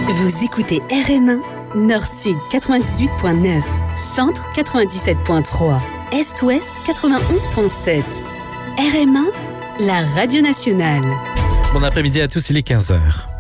Vous écoutez RM1, Nord-Sud 98.9, Centre 97.3, Est-Ouest 91.7. RM1, la radio nationale. Bon après-midi à tous, il est 15h.